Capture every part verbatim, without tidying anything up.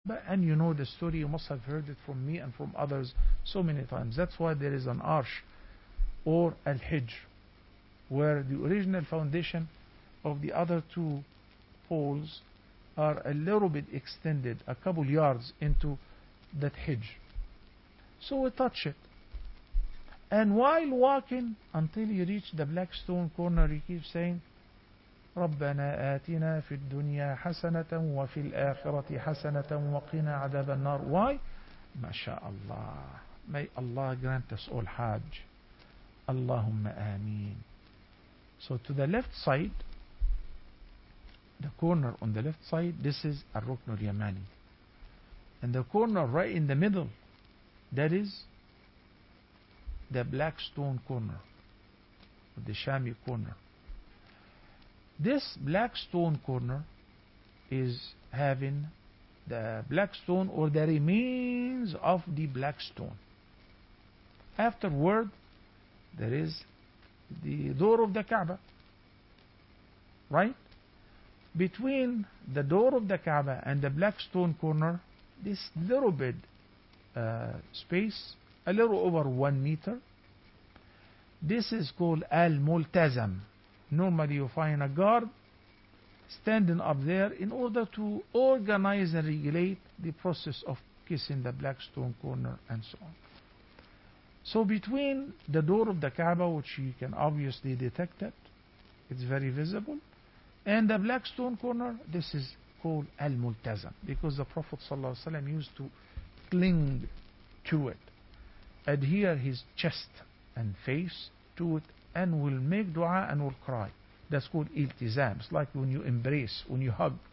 But, and you know the story, you must have heard it from me and from others so many times. That's why there is an arch or al-hijr, where the original foundation of the other two poles are a little bit extended, a couple yards into that hijr. So we touch it. And while walking until you reach the black stone corner, you keep saying, ربنا آتنا في الدنيا حسنة وفي الآخرة حسنة وقنا عذاب النار. Why? MashaAllah. May Allah grant us all Hajj. Allahumma ameen. So to the left side, the corner on the left side, this is Ar-Rukn al-Yamani. And the corner right in the middle, that is the black stone corner, the Shami corner. This black stone corner is having the black stone or the remains of the black stone. Afterward, there is the door of the Kaaba, right? Between the door of the Kaaba and the black stone corner, this little bit uh, space, a little over one meter. This is called Al-Multazam. Normally you find a guard standing up there in order to organize and regulate the process of kissing the black stone corner and so on. So between the door of the Kaaba, which you can obviously detect it, it's very visible, and the black stone corner, this is called Al-Multazam, because the Prophet ﷺ used to cling to it, adhere his chest and face to it, and will make dua and will cry. That's called iltizam. It's like when you embrace, when you hug.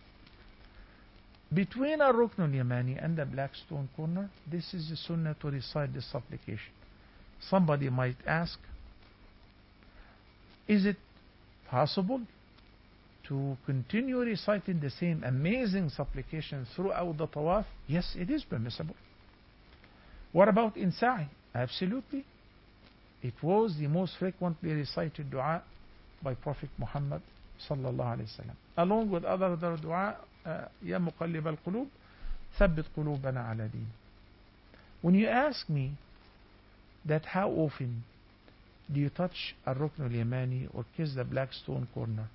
Between Ar-Rukn al-Yamani and the black stone corner, this is the sunnah to recite this supplication. Somebody might ask, is it possible to continue reciting the same amazing supplication throughout the tawaf? Yes, it is permissible. What about in sa'i? Absolutely. It was the most frequently recited dua by Prophet Muhammad sallallahu alaihi wasallam, along with other dua, Ya Muqallib al-Qulub, Thabbit Qulubana ala Din. When you ask me that how often do you touch Ar-Rukn al-Yamani or kiss the black stone corner?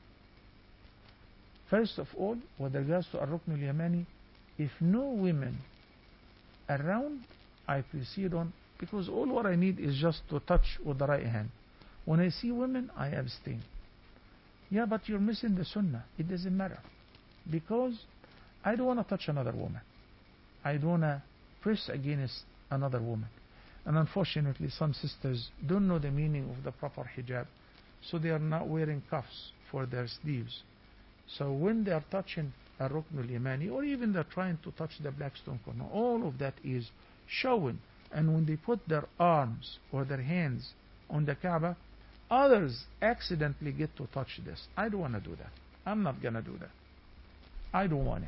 First of all, with regards to Ar-Rukn al-Yamani, if no women around, I proceed on, because all what I need is just to touch with the right hand. When I see women, I abstain. Yeah, but you're missing the sunnah. It doesn't matter. Because I don't want to touch another woman. I don't want to press against another woman. And unfortunately, some sisters don't know the meaning of the proper hijab. So they are not wearing cuffs for their sleeves. So when they are touching a Rukn al-Yamani, or even they're trying to touch the black stone corner, all of that is showing. And when they put their arms or their hands on the Kaaba, others accidentally get to touch this. I don't want to do that. I'm not going to do that. I don't want it.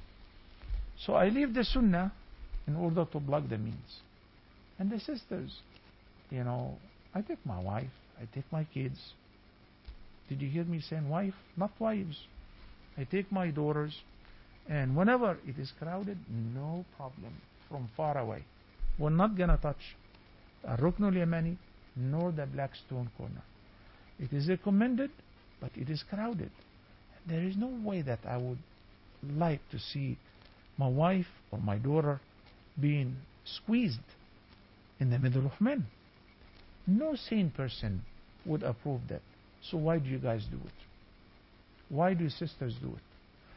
So I leave the sunnah in order to block the means. And the sisters, you know, I take my wife, I take my kids. Did you hear me saying wife? Not wives. I take my daughters, and whenever it is crowded, no problem, from far away. We're not going to touch Ar-Rukn al-Yamani nor the black stone corner. It is recommended, but it is crowded. There is no way that I would like to see my wife or my daughter being squeezed in the middle of men. No sane person would approve that. So why do you guys do it? Why do sisters do it?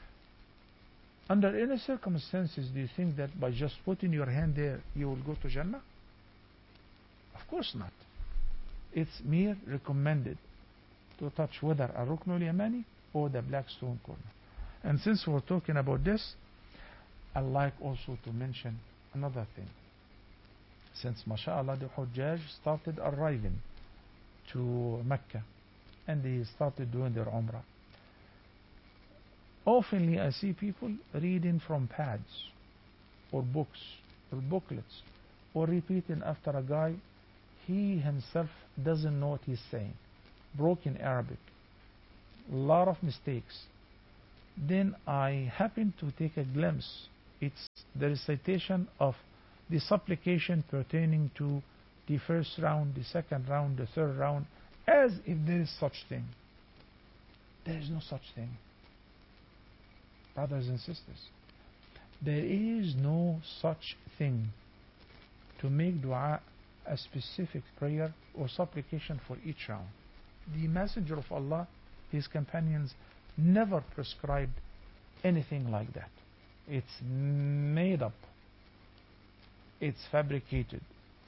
Under any circumstances do you think that by just putting your hand there you will go to Jannah? Of course not. It's mere recommended to touch whether a Rukn al-Yamani or the black stone corner. And since we're talking about this, I'd like also to mention another thing. Since mashallah the Hujjaj started arriving to Mecca and they started doing their Umrah, oftenly I see people reading from pads or books or booklets or repeating after a guy. He himself doesn't know what he's saying. Broken Arabic. A lot of mistakes. Then I happen to take a glimpse It's the recitation of the supplication pertaining to the first round, the second round, the third round, as if there is such thing. There is no such thing. Brothers and sisters, there is no such thing to make dua a specific prayer or supplication for each round. The Messenger of Allah, his companions, never prescribed anything like that. It's made up. It's fabricated.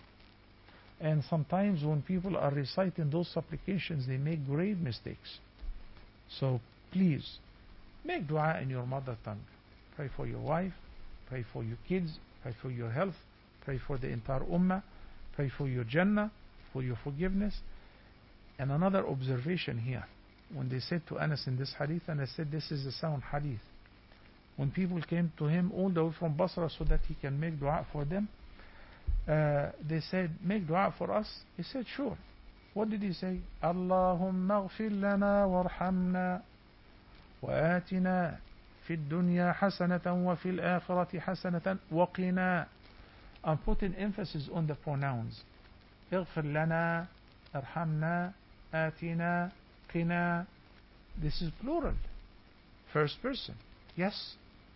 And sometimes when people are reciting those supplications, they make grave mistakes. So please, make dua in your mother tongue. Pray for your wife, pray for your kids, pray for your health, pray for the entire ummah, pray for your Jannah, for your forgiveness. And another observation here, when they said to Anas in this hadith, and I said this is a sound hadith, when people came to him all the way from Basra so that he can make dua for them, uh, they said, make dua for us. He said, sure. What did he say? Allahumma ghfir lana warhamna wa atina fi dunya hasanatan wa fil akhirati hasanatan wa qina. I'm putting emphasis on the pronouns. اغفر لنا, ارحمنا, آتنا, قنا. This is plural. First person. Yes.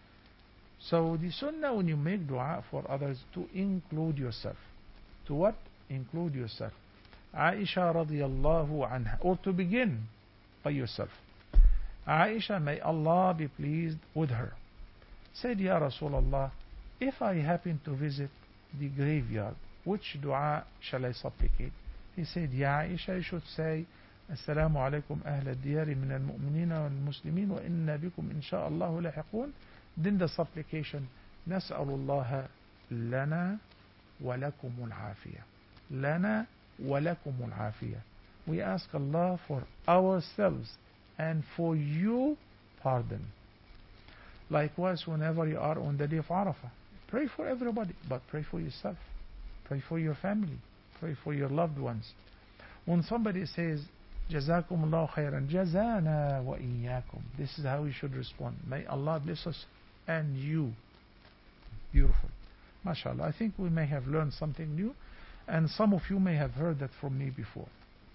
So the sunnah when you make dua for others to include yourself. To what? Include yourself. Aisha radiallahu anha. Or to begin by yourself. Aisha, may Allah be pleased with her, said, Ya Rasulullah, if I happen to visit the graveyard, which dua shall I supplicate? He said, Ya Aisha, you should say, Assalamu alaikum ahla diyari min al-mu'minina wal-muslimin wa inna bikum insha'Allahu lahiqun. Then the supplication, Nas'alullaha lana wa lakumul afiyah. Lana wa lakumul afiyah. We ask Allah for ourselves and for you pardon. Likewise, whenever you are on the day of Arafah, pray for everybody, but pray for yourself. Pray for your family. Pray for your loved ones. When somebody says, Jazakumullahu khairan, Jazana wa iyyakum. This is how we should respond. May Allah bless us and you. Beautiful. MashaAllah. I think we may have learned something new, and some of you may have heard that from me before.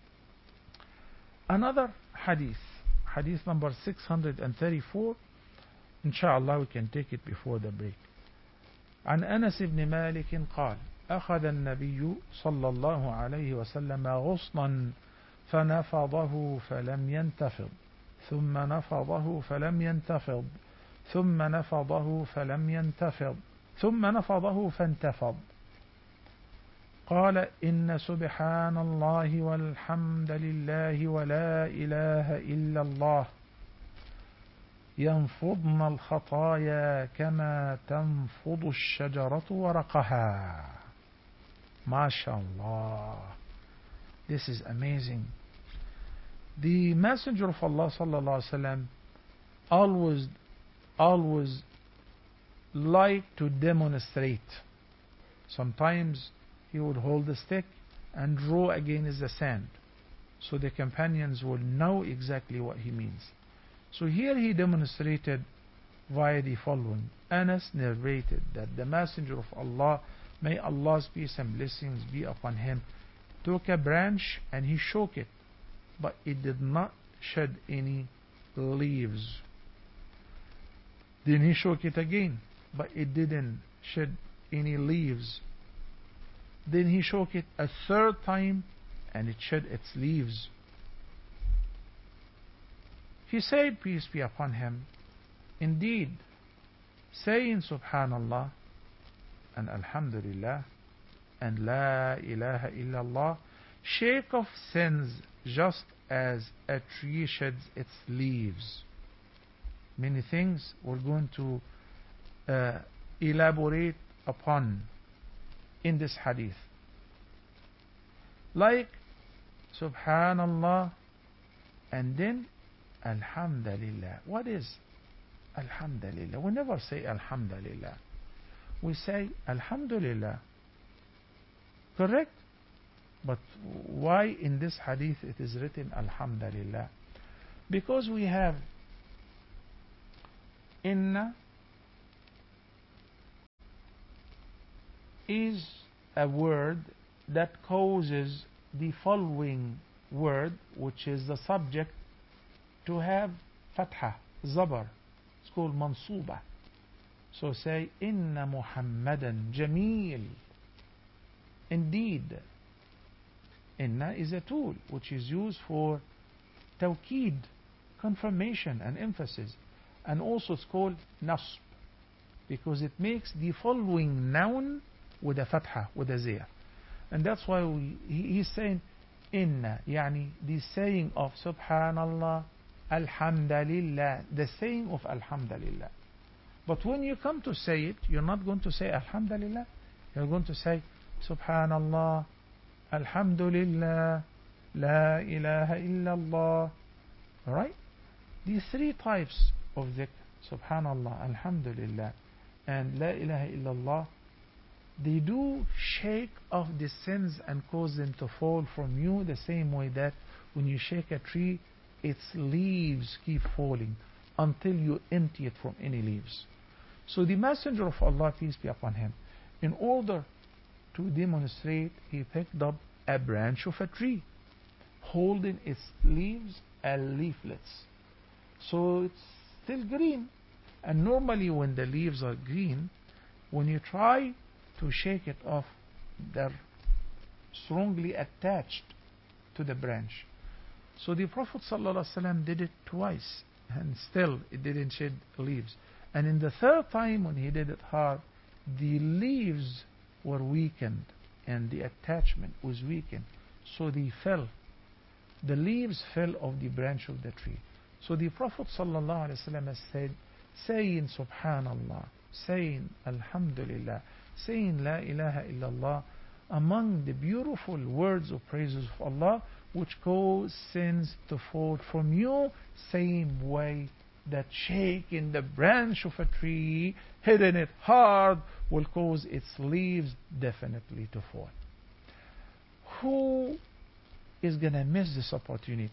Another hadith, hadith number six hundred thirty-four. Inshallah, we can take it before the break. عن أنس بن مالك قال أخذ النبي صلى الله عليه وسلم غصنا فنفضه فلم ينتفض ثم نفضه فلم ينتفض ثم نفضه فلم ينتفض ثم نفضه فانتفض قال إن سبحان الله والحمد لله ولا إله إلا الله ينفضن الخطايا كما تنفض الشجرة ورقها. MashaAllah. This is amazing. The Messenger of Allah sallallahu alaihi wasallam always, always like to demonstrate. Sometimes he would hold the stick and draw against the sand, so the companions would know exactly what he means. So here he demonstrated via the following. Anas narrated that the Messenger of Allah, may Allah's peace and blessings be upon him, took a branch and he shook it, but it did not shed any leaves. Then he shook it again, but it didn't shed any leaves. Then he shook it a third time and it shed its leaves. He said, peace be upon him, indeed, saying Subhanallah and Alhamdulillah and La ilaha illallah shake off sins just as a tree sheds its leaves. Many things we're going to uh, elaborate upon in this hadith. Like Subhanallah and then Alhamdulillah. What is Alhamdulillah? We never say Alhamdulillah. We say Alhamdulillah. Correct? But why in this hadith it is written Alhamdulillah? Because we have Inna is a word that causes the following word, which is the subject, to have fatha, zabar. It's called mansuba. So say, Inna Muhammadan Jameel. Indeed. Inna is a tool which is used for tawkeed, confirmation and emphasis. And also it's called nasb, because it makes the following noun with a fatha, with a zayr. And that's why we, he, he's saying Inna, yani the saying of Subhanallah, Alhamdulillah, the saying of Alhamdulillah. But when you come to say it, you're not going to say Alhamdulillah. You're going to say Subhanallah, Alhamdulillah, La ilaha illallah. Alright? These three types of dhikr, Subhanallah, Alhamdulillah, and La ilaha illallah, they do shake off the sins and cause them to fall from you the same way that when you shake a tree, its leaves keep falling until you empty it from any leaves. So the Messenger of Allah, peace be upon him, in order to demonstrate, he picked up a branch of a tree, holding its leaves and leaflets. So it's still green. And normally when the leaves are green, when you try to shake it off, they're strongly attached to the branch. So the Prophet ﷺ did it twice, and still it didn't shed leaves. And in the third time when he did it hard, the leaves were weakened and the attachment was weakened. So they fell. The leaves fell off the branch of the tree. So the Prophet ﷺ said, saying Subhanallah, saying Alhamdulillah, saying La ilaha illallah, among the beautiful words of praises of Allah, which cause sins to fall from you, same way that shaking the branch of a tree, hitting it hard, will cause its leaves definitely to fall. Who is going to miss this opportunity?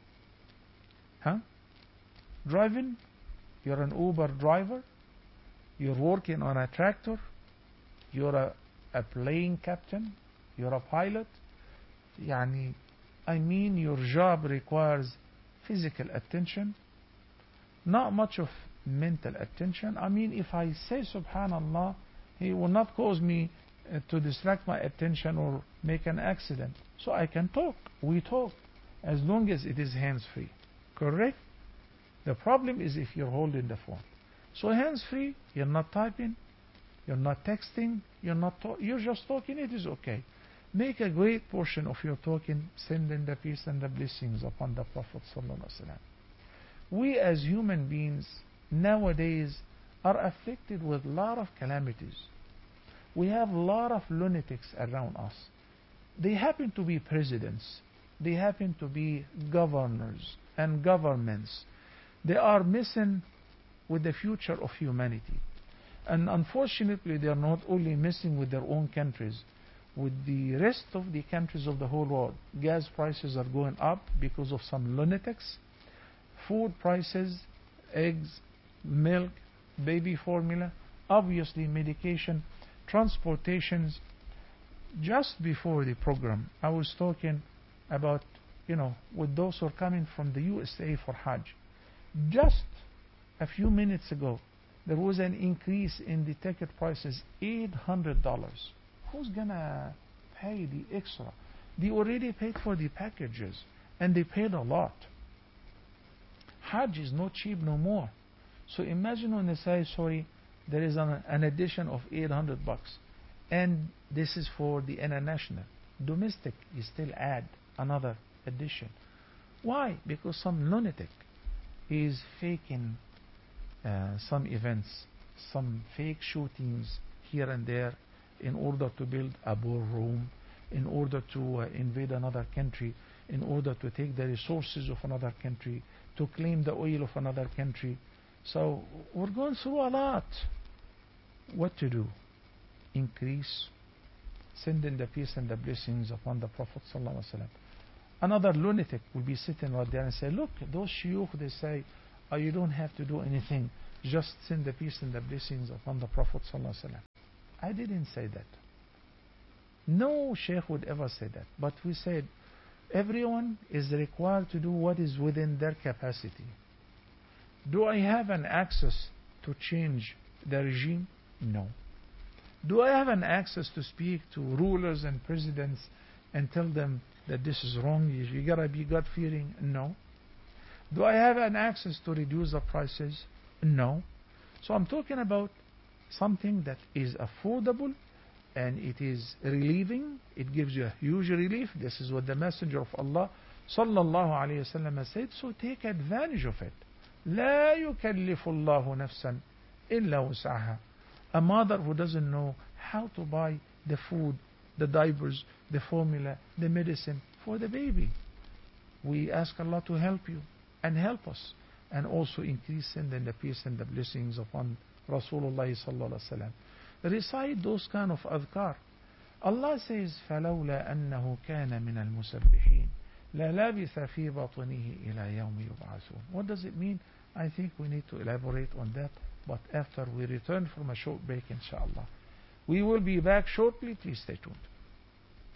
Huh? Driving? You're an Uber driver? You're working on a tractor? You're a, a plane captain? You're a pilot? Yani, I mean your job requires physical attention, not much of mental attention. I mean, if I say Subhanallah, he will not cause me uh, to distract my attention or make an accident. So I can talk. We talk as long as it is hands-free. Correct? The problem is if you're holding the phone. So hands-free, you're not typing, you're not texting, you're not talk you're just talking, it is okay. Make a great portion of your talking, sending the peace and the blessings upon the Prophet ﷺ. We as human beings nowadays are afflicted with a lot of calamities. We have a lot of lunatics around us. They happen to be presidents. They happen to be governors and governments. They are messing with the future of humanity. And unfortunately, they are not only messing with their own countries, with the rest of the countries of the whole world. Gas prices are going up because of some lunatics. Food prices, eggs, milk, baby formula, obviously medication, transportations. Just before the program, I was talking about, you know, with those who are coming from the U S A for Hajj. Just a few minutes ago, there was an increase in the ticket prices, eight hundred dollars. Who's gonna pay the extra? They already paid for the packages, and they paid a lot. Hajj is not cheap no more. So imagine when they say, sorry, there is an, an addition of eight hundred bucks. And this is for the international. Domestic, you still add another addition. Why? Because some lunatic is faking uh, some events, some fake shootings here and there in order to build a ballroom, in order to uh, invade another country, in order to take the resources of another country, to claim the oil of another country. So we're going through a lot. What to do? Increase, sending the peace and the blessings upon the Prophet ﷺ. Another lunatic will be sitting right there and say, look, those shuyukh, they say, oh, you don't have to do anything, just send the peace and the blessings upon the Prophet ﷺ. I didn't say that. No sheikh would ever say that. But we said everyone is required to do what is within their capacity. Do I have an access to change the regime? No. Do I have an access to speak to rulers and presidents and tell them that this is wrong, you, you gotta be God-fearing? No. Do I have an access to reduce the prices? No. So I'm talking about something that is affordable and it is relieving. It gives you a huge relief. This is what the Messenger of Allah sallallahu alayhi wasallam said. So take advantage of it. لا يكلف الله نفسا إلا وسعها. A mother who doesn't know how to buy the food, the diapers, the formula, the medicine for the baby. We ask Allah to help you and help us, and also increase in the peace and the blessings upon Rasulullah sallallahu alaihi wasallam. Recite those kind of adhkar. Allah says, فَلَوْلَا أَنَّهُ كَانَ مِنَ الْمُسَبِّحِينَ لَلَبِثَ فِي بَطْنِهِ إِلَى يَوْمِ يُبْعَثُونَ. What does it mean? I think we need to elaborate on that, but after we return from a short break, inshallah. We will be back shortly. Please stay tuned.